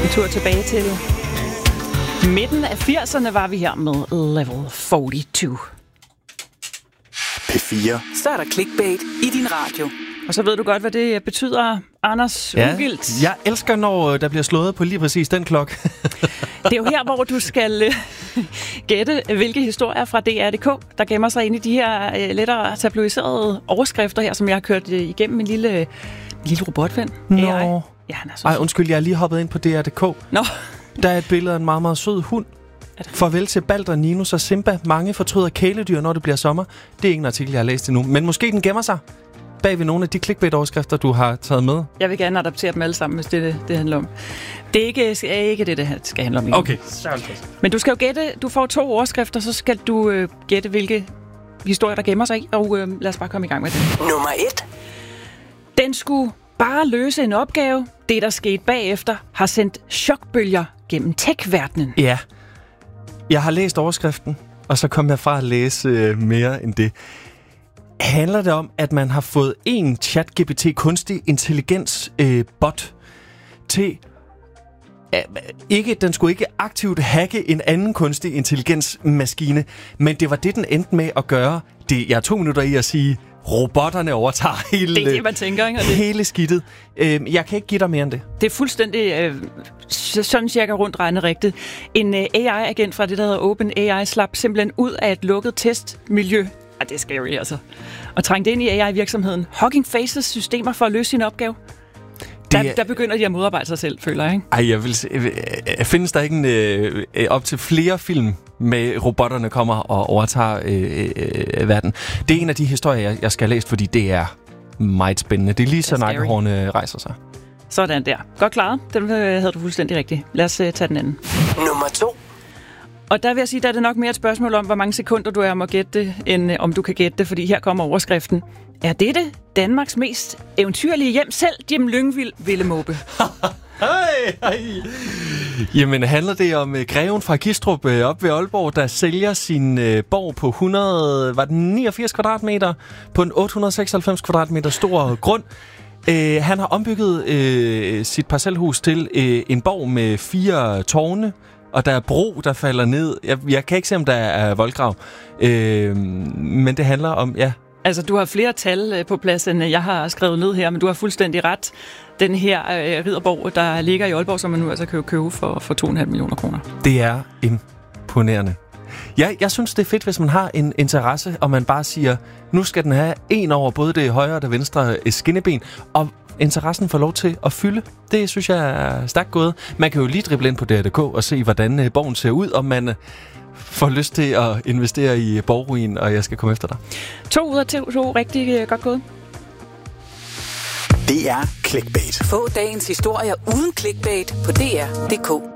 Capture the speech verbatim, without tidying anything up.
En tur tilbage til midten af firserne var vi her med Level fireogfyrre. P fire. Så er der clickbait i din radio. Og så ved du godt, hvad det betyder, Anders ja, Ugilt. Jeg elsker, når der bliver slået på lige præcis den klokke. Det er jo her, hvor du skal uh, gætte, hvilke historier fra D R punktum d k, der gemmer sig inde i de her uh, lettere tabloiserede overskrifter her, som jeg har kørt uh, igennem en lille, uh, lille robotven. Nå. A I. Ja, han er så Ej, undskyld, jeg er lige hoppet ind på D R punktum d k. Nå. Der er et billede af en meget, meget sød hund. Farvel til Balder, Ninus og Simba. Mange fortryder kæledyr, når det bliver sommer. Det er ikke en artikel, jeg har læst endnu. Men måske den gemmer sig bag ved nogle af de clickbait-overskrifter, du har taget med. Jeg vil gerne adaptere dem alle sammen, hvis det er det, det handler om. Det er ikke, er ikke det, det skal handle om. Okay. Men du skal jo gætte, du får to overskrifter, så skal du øh, gætte, hvilke historier, der gemmer sig i. Og øh, lad os bare komme i gang med det. Nummer et. Den skulle bare løse en opgave. Det, der skete bagefter, har sendt chokbølger gennem tech-verdenen. Ja. Jeg har læst overskriften, og så kom jeg fra at læse øh, mere end det. Handler det om, at man har fået en ChatGPT kunstig intelligens øh, bot til øh, ikke, den skulle ikke aktivt hacke en anden kunstig intelligens maskine, men det var det, den endte med at gøre. Det, jeg er to minutter i at sige, robotterne overtager hele, det er det, man tænker, ikke? Og det... hele skidtet. Øh, jeg kan ikke give dig mere end det. Det er fuldstændig øh, sådan cirka rundt regnet rigtigt. En øh, A I-agent fra det, der hedder OpenAI, slap simpelthen ud af et lukket testmiljø. Ah, det er scary, altså. Og trængte ind i A I-virksomheden. Hugging Faces systemer for at løse sin opgave. Der, er... der begynder de at modarbejde sig selv, føler jeg, ikke? Ej, jeg vil se, findes der ikke en, øh, op til flere film med robotterne kommer og overtager øh, øh, verden? Det er en af de historier, jeg, jeg skal have læst, fordi det er meget spændende. Det er lige så nakkehårene rejser sig. Sådan der. Godt klaret. Den havde du fuldstændig rigtigt. Lad os uh, tage den anden. Nummer to. Og der vil jeg sige, der er det nok mere et spørgsmål om, hvor mange sekunder du er om at gætte det, end uh, om du kan gætte det, fordi her kommer overskriften. Er dette Danmarks mest eventyrlige hjem selv, Jim Lyngvild Villemåbe? Hej, hej. Jamen, handler det om uh, greven fra Gistrup uh, op ved Aalborg, der sælger sin uh, borg på hundrede, var den niogfirs kvadratmeter på en otte hundrede seksoghalvfems kvadratmeter stor grund. Uh, han har ombygget uh, sit parcelhus til uh, en borg med fire tårne, og der er bro, der falder ned. Jeg, jeg kan ikke se, om der er voldgrav, uh, men det handler om, ja. Altså, du har flere tal på plads, end jeg har skrevet ned her, men du har fuldstændig ret. Den her øh, ridderborg, der ligger i Aalborg, som man nu altså kan købe for, for to komma fem millioner kroner. Det er imponerende. Jeg, jeg synes, det er fedt, hvis man har en interesse, og man bare siger, nu skal den have en over både det højre og det venstre skinneben, og interessen får lov til at fylde. Det synes jeg er stærkt gået. Man kan jo lige drible ind på D R punktum d k og se, hvordan borgen ser ud, om man får lyst til at investere i borgruin, og jeg skal komme efter dig. To ud af to, to rigtig godt gået. Det er clickbait. Få dagens historier uden clickbait på D R punktum d k.